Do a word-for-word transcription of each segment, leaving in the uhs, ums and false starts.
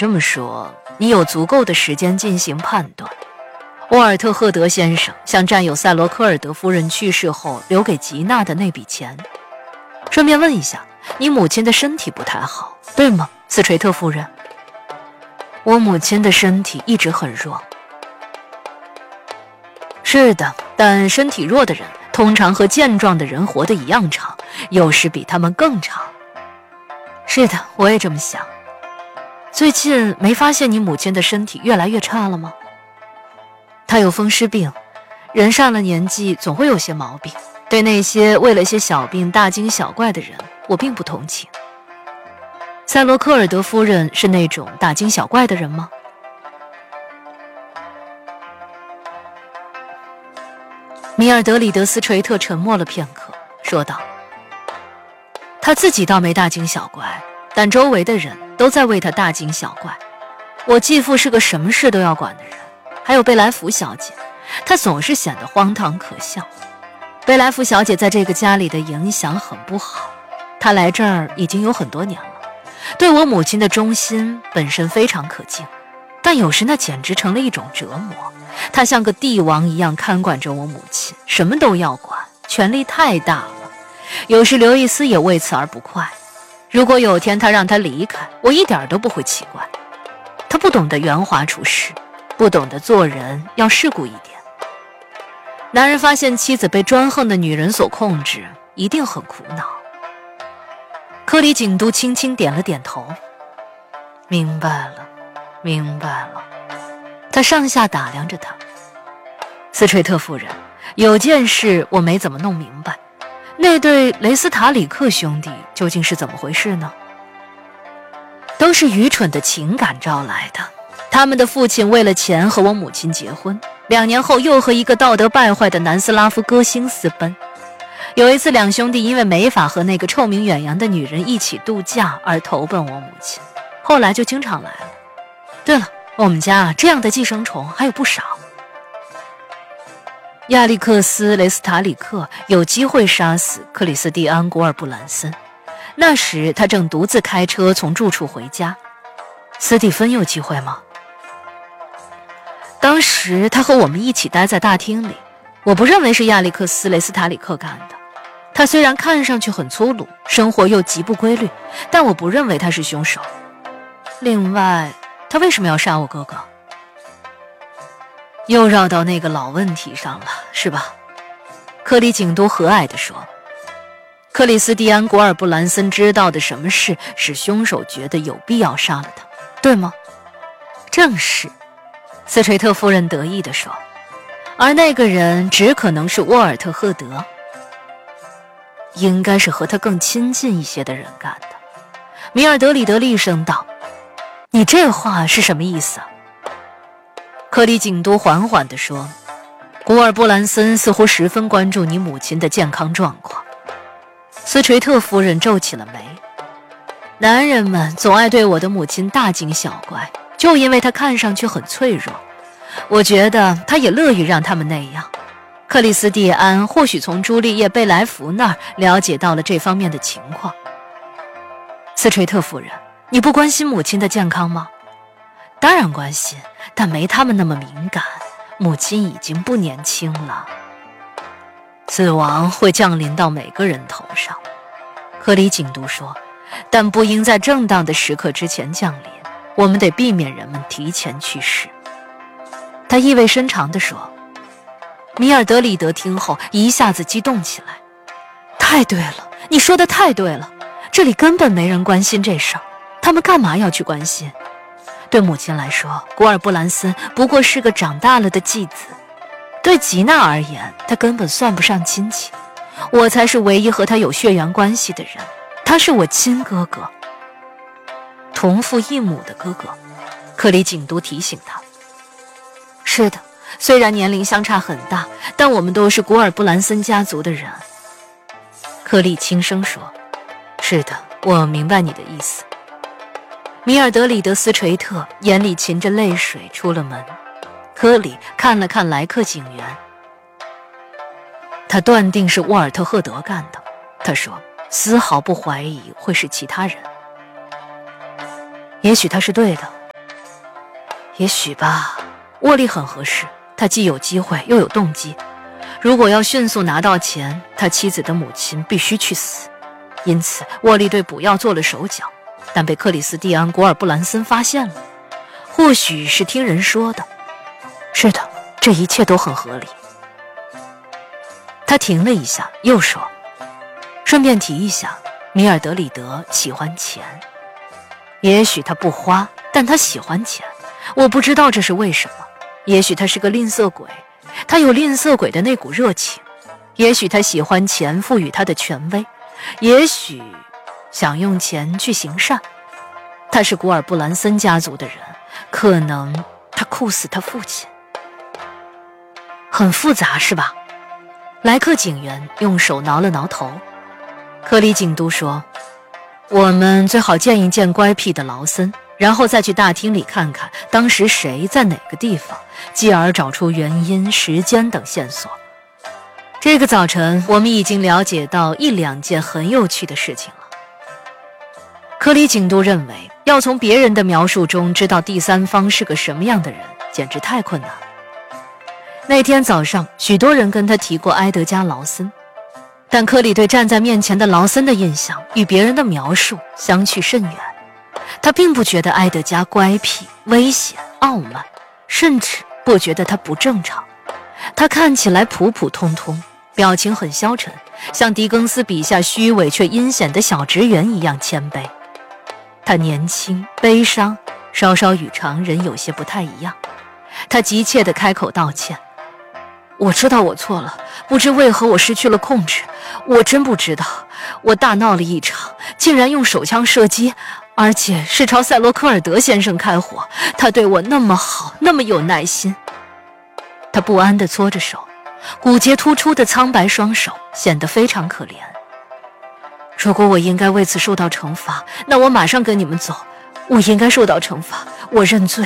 这么说，你有足够的时间进行判断。沃尔特·赫德先生向战友塞罗科尔德夫人去世后留给吉娜的那笔钱。顺便问一下，你母亲的身体不太好，对吗，斯垂特夫人？我母亲的身体一直很弱。是的，但身体弱的人通常和健壮的人活得一样长，有时比他们更长。是的，我也这么想。最近没发现你母亲的身体越来越差了吗？她有风湿病，人上了年纪总会有些毛病。对那些为了些小病大惊小怪的人，我并不同情。塞罗科尔德夫人是那种大惊小怪的人吗？米尔德里德斯垂特沉默了片刻，说道：他自己倒没大惊小怪，但周围的人都在为他大惊小怪。我继父是个什么事都要管的人，还有贝莱福小姐，她总是显得荒唐可笑。贝莱福小姐在这个家里的影响很不好，她来这儿已经有很多年了，对我母亲的忠心本身非常可敬，但有时那简直成了一种折磨。她像个帝王一样看管着我母亲，什么都要管，权力太大了。有时刘易斯也为此而不快。如果有天他让她离开，我一点都不会奇怪。他不懂得圆滑处事，不懂得做人要世故一点。男人发现妻子被专横的女人所控制，一定很苦恼。科里景都轻轻点了点头。明白了，明白了。他上下打量着他。斯垂特夫人，有件事我没怎么弄明白，那对雷斯塔里克兄弟究竟是怎么回事呢？都是愚蠢的情感招来的。他们的父亲为了钱和我母亲结婚，两年后又和一个道德败坏的南斯拉夫歌星私奔。有一次两兄弟因为没法和那个臭名远扬的女人一起度假而投奔我母亲，后来就经常来了。对了，我们家这样的寄生虫还有不少。亚历克斯·雷斯塔里克有机会杀死克里斯蒂安·古尔布兰森，那时他正独自开车从住处回家。斯蒂芬有机会吗？当时他和我们一起待在大厅里，我不认为是亚历克斯·雷斯塔里克干的。他虽然看上去很粗鲁，生活又极不规律，但我不认为他是凶手。另外，他为什么要杀我哥哥？又绕到那个老问题上了，是吧？克里景都和蔼地说。克里斯蒂安·古尔布兰森知道的什么事使凶手觉得有必要杀了他，对吗？正是，斯垂特夫人得意地说。而那个人只可能是沃尔特·赫德，应该是和他更亲近一些的人干的。米尔德里德厉声道：你这话是什么意思啊？克里景都缓缓地说：古尔布兰森似乎十分关注你母亲的健康状况。斯垂特夫人皱起了眉。男人们总爱对我的母亲大惊小怪，就因为她看上去很脆弱。我觉得她也乐于让他们那样。克里斯蒂安或许从朱丽叶·贝莱福那儿了解到了这方面的情况。斯垂特夫人，你不关心母亲的健康吗？当然关心，但没他们那么敏感。母亲已经不年轻了。死亡会降临到每个人头上，克里景都说，但不应在正当的时刻之前降临。我们得避免人们提前去世。他意味深长地说。米尔德里德听后一下子激动起来。太对了，你说的太对了，这里根本没人关心这事儿，他们干嘛要去关心？对母亲来说，古尔布兰森不过是个长大了的继子。对吉娜而言，他根本算不上亲戚。我才是唯一和他有血缘关系的人，他是我亲哥哥，同父异母的哥哥。克里景都提醒他。是的，虽然年龄相差很大，但我们都是古尔布兰森家族的人。克里轻声说。是的，我明白你的意思。米尔德里德斯垂特眼里噙着泪水出了门。科里看了看莱克警员，他断定是沃尔特·赫德干的。他说，丝毫不怀疑会是其他人。也许他是对的， 也许吧，沃利很合适，他既有机会又有动机。如果要迅速拿到钱，他妻子的母亲必须去死。因此，沃利对补药做了手脚，但被克里斯蒂安·古尔布兰森发现了。或许是听人说的。是的，这一切都很合理。他停了一下，又说：“顺便提一下，米尔德里德喜欢钱。也许他不花，但他喜欢钱。我不知道这是为什么。也许他是个吝啬鬼，他有吝啬鬼的那股热情。也许他喜欢钱赋予他的权威，也许想用钱去行善。他是古尔布兰森家族的人，可能他酷死他父亲。很复杂，是吧？”莱克警员用手挠了挠头。科里警督说：“我们最好见一见乖僻的劳森，然后再去大厅里看看当时谁在哪个地方，继而找出原因、时间等线索。这个早晨，我们已经了解到一两件很有趣的事情了。”科里警督认为，要从别人的描述中知道第三方是个什么样的人，简直太困难了。那天早上，许多人跟他提过埃德加·劳森，但科里对站在面前的劳森的印象与别人的描述相去甚远。他并不觉得埃德加乖僻、危险、傲慢，甚至不觉得他不正常。他看起来普普通通，表情很消沉，像狄更斯笔下虚伪却阴险的小职员一样谦卑。他年轻、悲伤，稍稍与常人有些不太一样。他急切地开口道歉：“我知道我错了，不知为何我失去了控制，我真不知道，我大闹了一场，竟然用手枪射击，而且是朝塞罗科尔德先生开火。他对我那么好，那么有耐心。”他不安地搓着手，骨节突出的苍白双手显得非常可怜。“如果我应该为此受到惩罚，那我马上跟你们走。我应该受到惩罚，我认罪。”“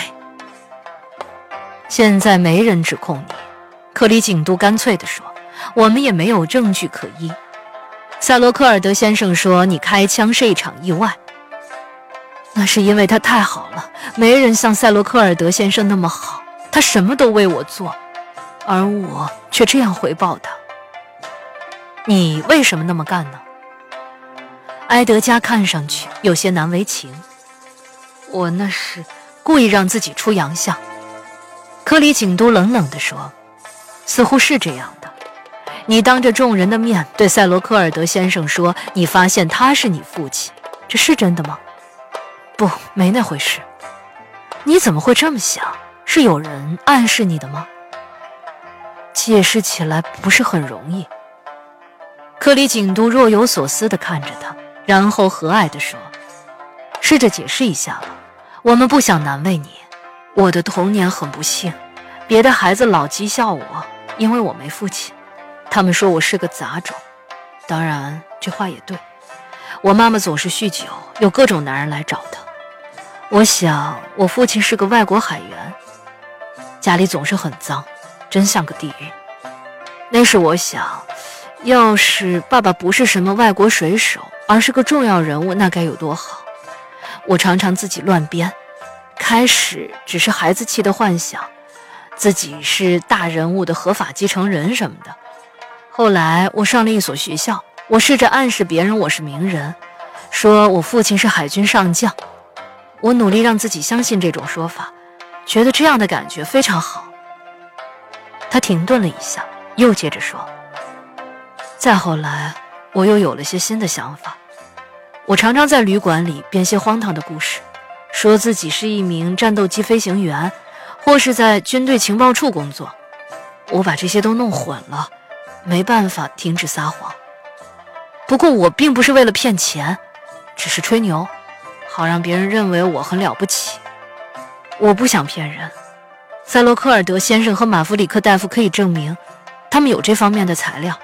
现在没人指控你。”克里警督干脆地说，“我们也没有证据可依。塞罗科尔德先生说你开枪是一场意外，那是因为他太好了，没人像塞罗科尔德先生那么好，他什么都为我做，而我却这样回报他。你为什么那么干呢？”埃德加看上去有些难为情。“我那是故意让自己出洋相。”科里警督冷冷地说，“似乎是这样的。你当着众人的面对塞罗科尔德先生说你发现他是你父亲，这是真的吗？”“不，没那回事。”“你怎么会这么想？是有人暗示你的吗？”“解释起来不是很容易。”科里警督若有所思地看着他，然后和蔼地说，“试着解释一下吧，我们不想难为你。我的童年很不幸，别的孩子老讥笑我，因为我没父亲，他们说我是个杂种。当然，这话也对。我妈妈总是酗酒，有各种男人来找她。我想，我父亲是个外国海员，家里总是很脏，真像个地狱。那时我想，要是爸爸不是什么外国水手，而是个重要人物，那该有多好。我常常自己乱编，开始只是孩子气的幻想，自己是大人物的合法继承人什么的。后来我上了一所学校，我试着暗示别人我是名人，说我父亲是海军上将。我努力让自己相信这种说法，觉得这样的感觉非常好。”他停顿了一下，又接着说，“再后来我又有了些新的想法。我常常在旅馆里编些荒唐的故事，说自己是一名战斗机飞行员，或是在军队情报处工作。我把这些都弄混了，没办法停止撒谎。不过我并不是为了骗钱，只是吹牛，好让别人认为我很了不起。我不想骗人。塞罗科尔德先生和马弗里克大夫可以证明，他们有这方面的材料。”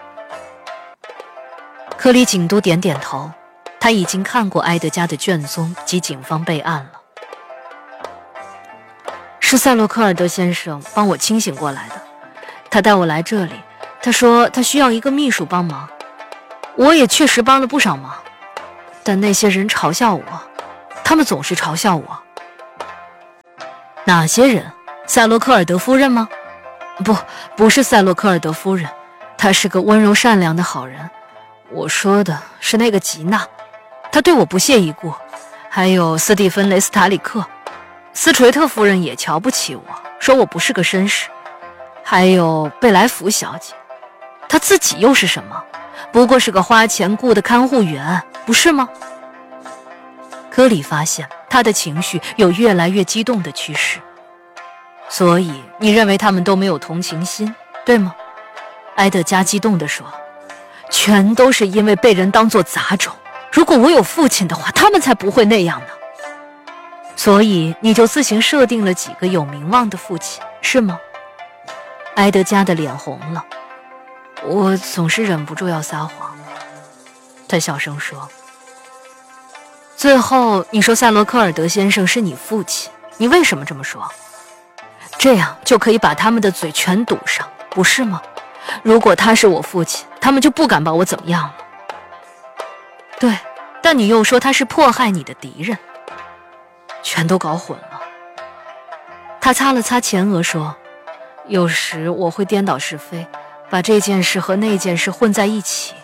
科里警督点点头，他已经看过埃德加的卷宗及警方备案了。“是塞罗科尔德先生帮我清醒过来的，他带我来这里，他说他需要一个秘书帮忙。我也确实帮了不少忙，但那些人嘲笑我，他们总是嘲笑我。” 哪些人？塞洛克尔德夫人吗？不，不是塞洛克尔德夫人，她是个温柔善良的好人。我说的是那个吉娜，她对我不屑一顾。还有斯蒂芬·雷斯塔里克，斯垂特夫人也瞧不起我，说我不是个绅士。还有贝莱福小姐，她自己又是什么？不过是个花钱雇的看护员，不是吗？科里发现他的情绪有越来越激动的趋势。所以你认为他们都没有同情心，对吗？埃德加激动地说，全都是因为被人当作杂种。如果我有父亲的话，他们才不会那样呢。所以你就自行设定了几个有名望的父亲，是吗？埃德加的脸红了。我总是忍不住要撒谎，他小声说。最后你说塞罗克尔德先生是你父亲，你为什么这么说？这样就可以把他们的嘴全堵上，不是吗？如果他是我父亲，他们就不敢把我怎么样了。对，但你又说他是迫害你的敌人，全都搞混了。他擦了擦前额说，有时我会颠倒是非，把这件事和那件事混在一起。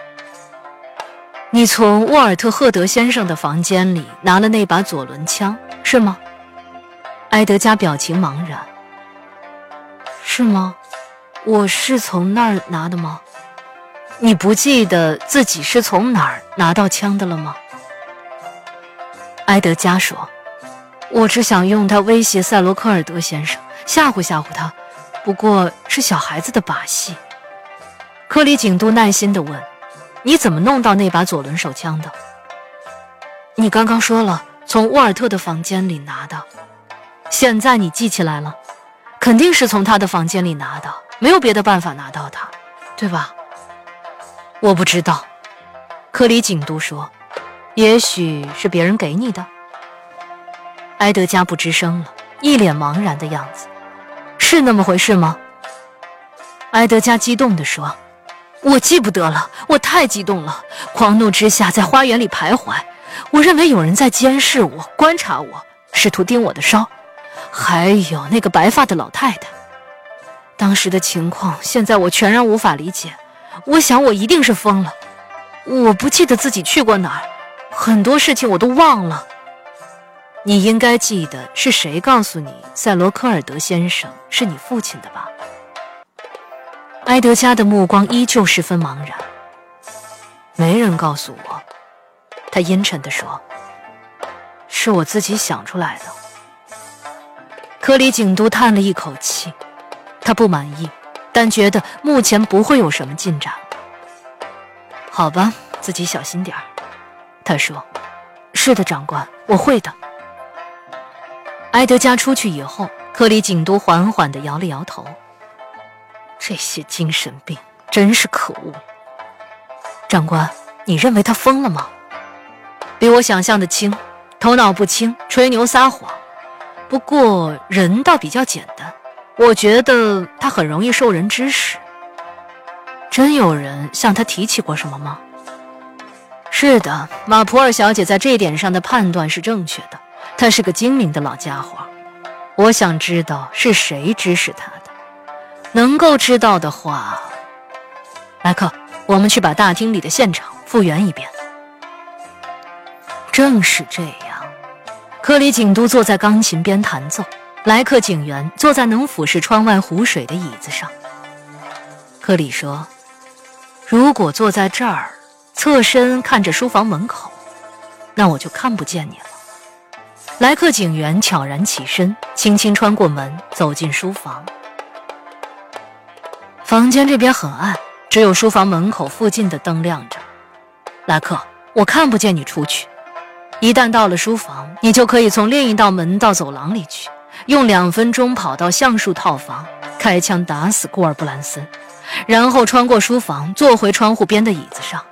你从沃尔特赫德先生的房间里拿了那把左轮枪，是吗？埃德加表情茫然。是吗？我是从那儿拿的吗？你不记得自己是从哪儿拿到枪的了吗？埃德加说，我只想用它威胁塞罗克尔德先生，吓唬吓唬他，不过是小孩子的把戏。科里景都耐心地问，你怎么弄到那把左轮手枪的？你刚刚说了，从沃尔特的房间里拿的。现在你记起来了？肯定是从他的房间里拿的，没有别的办法拿到它，对吧？我不知道，科里景都说，也许是别人给你的。埃德加不吱声了，一脸茫然的样子。是那么回事吗？埃德加激动地说，我记不得了，我太激动了，狂怒之下在花园里徘徊，我认为有人在监视我，观察我，试图盯我的梢，还有那个白发的老太太。当时的情况现在我全然无法理解，我想我一定是疯了。我不记得自己去过哪儿，很多事情我都忘了。你应该记得是谁告诉你塞罗科尔德先生是你父亲的吧？埃德加的目光依旧十分茫然。没人告诉我，他阴沉地说，是我自己想出来的。科里景都叹了一口气，他不满意，但觉得目前不会有什么进展。好吧，自己小心点儿，他说。是的，长官，我会的。埃德加出去以后，科里景都缓缓地摇了摇头。这些精神病真是可恶。长官，你认为他疯了吗？比我想象的轻，头脑不清，吹牛撒谎。不过人倒比较简单，我觉得他很容易受人指使。真有人向他提起过什么吗？是的，马普尔小姐在这点上的判断是正确的，他是个精明的老家伙。我想知道是谁指使他的，能够知道的话，莱克，我们去把大厅里的现场复原一遍。正是这样，科里景都坐在钢琴边弹奏，莱克警员坐在能俯视窗外湖水的椅子上。科里说，如果坐在这儿侧身看着书房门口，那我就看不见你了。莱克警员悄然起身，轻轻穿过门，走进书房。房间这边很暗，只有书房门口附近的灯亮着。莱克，我看不见你出去。一旦到了书房，你就可以从另一道门到走廊里去，用两分钟跑到橡树套房，开枪打死库尔布兰森，然后穿过书房，坐回窗户边的椅子上。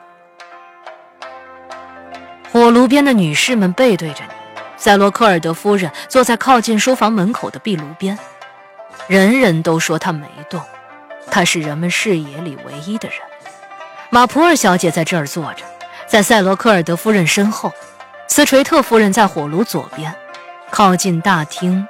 火炉边的女士们背对着你，塞罗科尔德夫人坐在靠近书房门口的壁炉边，人人都说她没动，她是人们视野里唯一的人。马普尔小姐在这儿坐着，在塞罗科尔德夫人身后，斯垂特夫人在火炉左边，靠近大厅